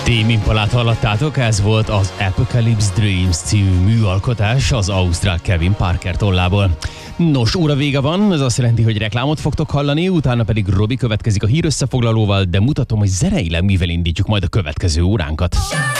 Tame Impalát hallottátok, ez volt az Apocalypse Dreams című műalkotás az ausztrál Kevin Parker tollából. Nos, óra vége van, ez azt jelenti, hogy reklámot fogtok hallani, utána pedig Robi következik a hírösszefoglalóval, de mutatom, hogy zeneileg mivel indítjuk majd a következő óránkat.